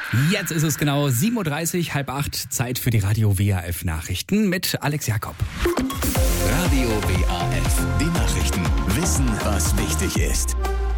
Jetzt ist es genau 7.30 Uhr, 7:30, Zeit für die Radio WAF Nachrichten mit Alex Jakob. Radio WAF, die Nachrichten. Wissen, was wichtig ist.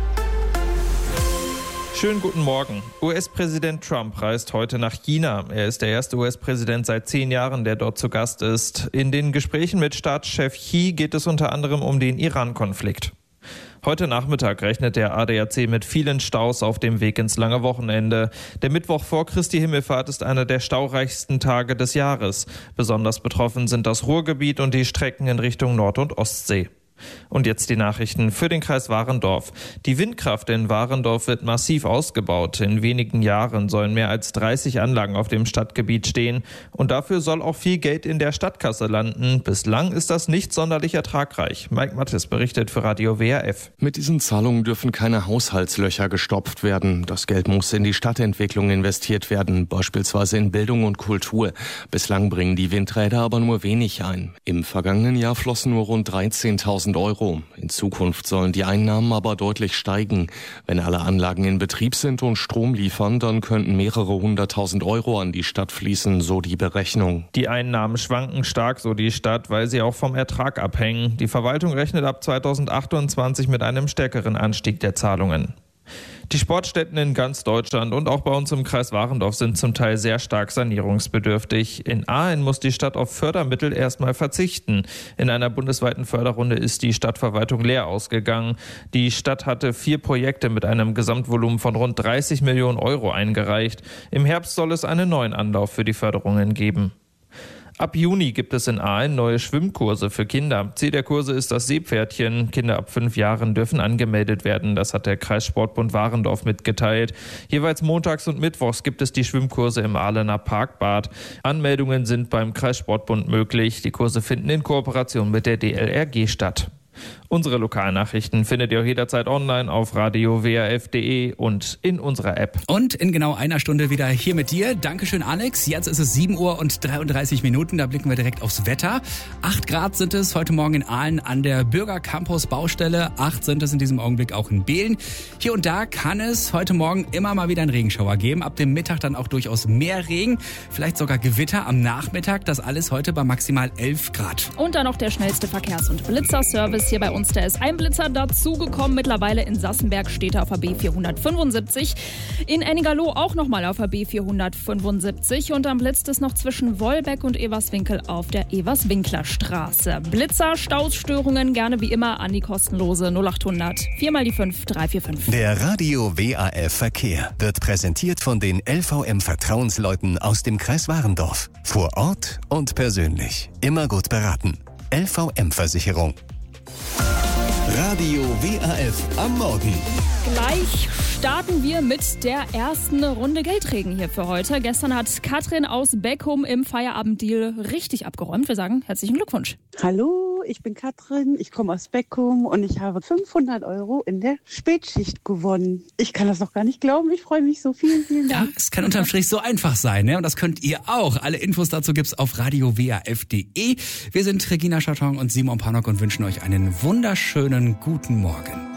Schönen guten Morgen. US-Präsident Trump reist heute nach China. Er ist der erste US-Präsident seit 10 Jahren, der dort zu Gast ist. In den Gesprächen mit Staatschef Xi geht es unter anderem um den Iran-Konflikt. Heute Nachmittag rechnet der ADAC mit vielen Staus auf dem Weg ins lange Wochenende. Der Mittwoch vor Christi Himmelfahrt ist einer der staureichsten Tage des Jahres. Besonders betroffen sind das Ruhrgebiet und die Strecken in Richtung Nord- und Ostsee. Und jetzt die Nachrichten für den Kreis Warendorf. Die Windkraft in Warendorf wird massiv ausgebaut. In wenigen Jahren sollen mehr als 30 Anlagen auf dem Stadtgebiet stehen. Und dafür soll auch viel Geld in der Stadtkasse landen. Bislang ist das nicht sonderlich ertragreich. Mike Mattes berichtet für Radio WAF. Mit diesen Zahlungen dürfen keine Haushaltslöcher gestopft werden. Das Geld muss in die Stadtentwicklung investiert werden, beispielsweise in Bildung und Kultur. Bislang bringen die Windräder aber nur wenig ein. Im vergangenen Jahr flossen nur rund 13.000 Euro. In Zukunft sollen die Einnahmen aber deutlich steigen. Wenn alle Anlagen in Betrieb sind und Strom liefern, dann könnten mehrere 100.000 Euro an die Stadt fließen, so die Berechnung. Die Einnahmen schwanken stark, so die Stadt, weil sie auch vom Ertrag abhängen. Die Verwaltung rechnet ab 2028 mit einem stärkeren Anstieg der Zahlungen. Die Sportstätten in ganz Deutschland und auch bei uns im Kreis Warendorf sind zum Teil sehr stark sanierungsbedürftig. In Aalen muss die Stadt auf Fördermittel erstmal verzichten. In einer bundesweiten Förderrunde ist die Stadtverwaltung leer ausgegangen. Die Stadt hatte 4 Projekte mit einem Gesamtvolumen von rund 30 Millionen Euro eingereicht. Im Herbst soll es einen neuen Anlauf für die Förderungen geben. Ab Juni gibt es in Aalen neue Schwimmkurse für Kinder. Ziel der Kurse ist das Seepferdchen. Kinder ab 5 Jahren dürfen angemeldet werden. Das hat der Kreissportbund Warendorf mitgeteilt. Jeweils montags und mittwochs gibt es die Schwimmkurse im Ahlener Parkbad. Anmeldungen sind beim Kreissportbund möglich. Die Kurse finden in Kooperation mit der DLRG statt. Unsere Lokalnachrichten findet ihr auch jederzeit online auf radiowaf.de und in unserer App. Und in genau einer Stunde wieder hier mit dir. Dankeschön, Alex. Jetzt ist es 7:33 Uhr. Da blicken wir direkt aufs Wetter. 8 Grad sind es heute Morgen in Aalen an der Bürgercampus-Baustelle. 8 sind es in diesem Augenblick auch in Behlen. Hier und da kann es heute Morgen immer mal wieder einen Regenschauer geben. Ab dem Mittag dann auch durchaus mehr Regen. Vielleicht sogar Gewitter am Nachmittag. Das alles heute bei maximal 11 Grad. Und dann noch der schnellste Verkehrs- und Blitzerservice hier bei uns. Da ist ein Blitzer dazugekommen. Mittlerweile in Sassenberg steht er auf der B475. In Ennigerloh auch nochmal auf der B475. Und dann blitzt es noch zwischen Wolbeck und Everswinkel auf der Everswinkler-Straße. Blitzer, Stausstörungen gerne wie immer an die kostenlose 0800 4x5 345. Der Radio WAF Verkehr wird präsentiert von den LVM-Vertrauensleuten aus dem Kreis Warendorf. Vor Ort und persönlich. Immer gut beraten. LVM-Versicherung. Radio WAF am Morgen. Gleich starten wir mit der ersten Runde Geldregen hier für heute. Gestern hat Katrin aus Beckum im Feierabenddeal richtig abgeräumt. Wir sagen herzlichen Glückwunsch. Hallo, ich bin Katrin, ich komme aus Beckum und ich habe 500 Euro in der Spätschicht gewonnen. Ich kann das noch gar nicht glauben, ich freue mich so. Vielen, vielen Dank. Ja, es kann unterm Strich so einfach sein, ne? Und das könnt ihr auch. Alle Infos dazu gibt's auf radiowaf.de. Wir sind Regina Scharton und Simon Panok und wünschen euch einen wunderschönen guten Morgen.